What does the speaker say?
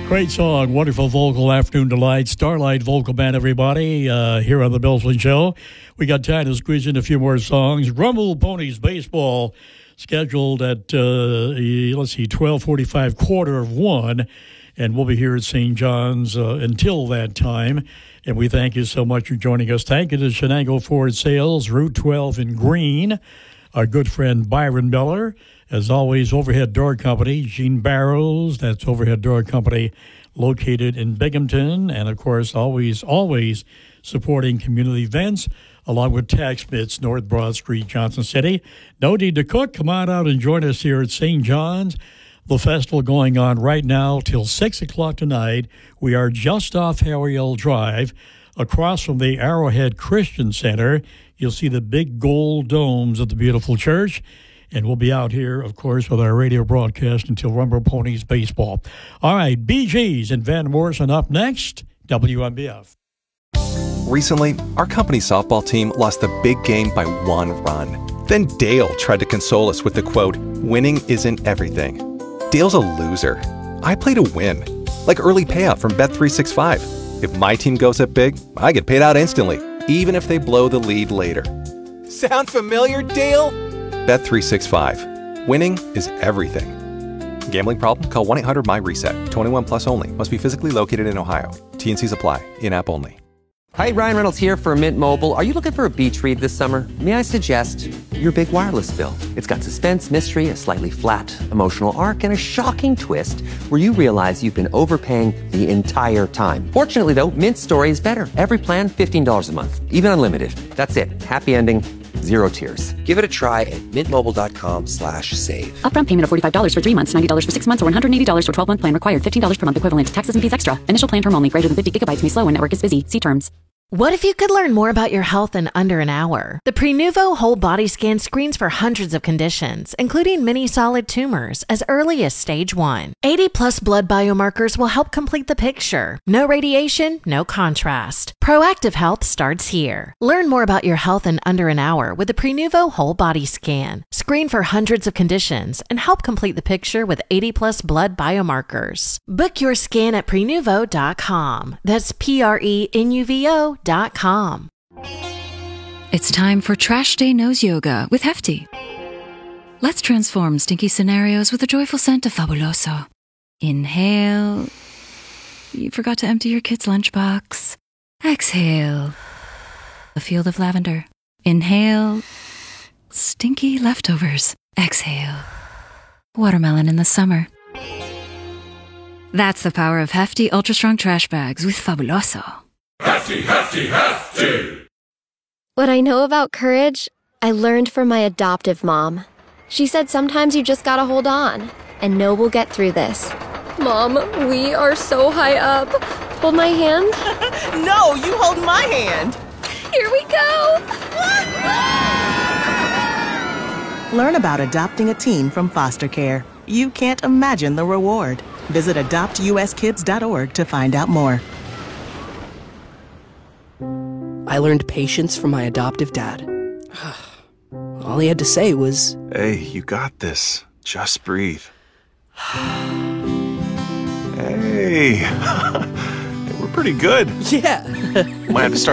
Great song, wonderful vocal afternoon delight. Starlight Vocal Band, everybody, here on the Bill Flynn Show. We got time to squeeze in a few more songs. Rumble Ponies Baseball scheduled at, 12:45, 1:45, and we'll be here at St. John's until that time. And we thank you so much for joining us. Thank you to Shenango Ford Sales, Route 12 in Green. Our good friend Byron Miller. As always, Overhead Door Company, Gene Barrows, that's Overhead Door Company located in Binghamton. And, of course, always supporting community events, along with TaxMits, North Broad Street, Johnson City. No need to cook. Come on out and join us here at St. John's. The festival going on right now till 6 o'clock tonight. We are just off Harriel Drive, across from the Arrowhead Christian Center. You'll see the big gold domes of the beautiful church. And we'll be out here, of course, with our radio broadcast until Rumble Ponies Baseball. All right, BGs and Van Morrison up next, WMBF. Recently, our company softball team lost the big game by 1 run. Then Dale tried to console us with the quote, "Winning isn't everything." Dale's a loser. I play to win, like early payout from Bet365. If my team goes up big, I get paid out instantly, even if they blow the lead later. Sound familiar, Dale? Bet365. Winning is everything. Gambling problem? Call 1-800-MY-RESET. 21 plus only. Must be physically located in Ohio. T&Cs apply. In-app only. Hi, Ryan Reynolds here for Mint Mobile. Are you looking for a beach read this summer? May I suggest your big wireless bill? It's got suspense, mystery, a slightly flat emotional arc, and a shocking twist where you realize you've been overpaying the entire time. Fortunately, though, Mint's story is better. Every plan, $15 a month. Even unlimited. That's it. Happy ending. Zero tears. Give it a try at mintmobile.com/save. Upfront payment of $45 for 3 months, $90 for 6 months, or $180 for 12-month plan required. $15 per month equivalent. Taxes and fees extra. Initial plan term only. Greater than 50 gigabytes may slow when network is busy. See terms. What if you could learn more about your health in under an hour? The Prenuvo Whole Body Scan screens for hundreds of conditions, including many solid tumors, as early as stage 1. 80-plus blood biomarkers will help complete the picture. No radiation, no contrast. Proactive health starts here. Learn more about your health in under an hour with the Prenuvo Whole Body Scan. Screen for hundreds of conditions and help complete the picture with 80-plus blood biomarkers. Book your scan at Prenuvo.com. That's Prenuvo.com. It's time for Trash Day Nose Yoga with Hefty. Let's transform stinky scenarios with a joyful scent of Fabuloso. Inhale. You forgot to empty your kid's lunchbox. Exhale. A field of lavender. Inhale. Stinky leftovers. Exhale. Watermelon in the summer. That's the power of Hefty Ultra Strong Trash Bags with Fabuloso. Hefty, hefty, hefty! What I know about courage, I learned from my adoptive mom. She said sometimes you just gotta hold on and know we'll get through this. Mom, we are so high up. Hold my hand. No, you hold my hand. Here we go. Learn about adopting a teen from foster care. You can't imagine the reward. Visit adoptuskids.org to find out more. I learned patience from my adoptive dad. All he had to say was, "Hey, you got this. Just breathe." Hey, we're pretty good. Yeah. Might have to start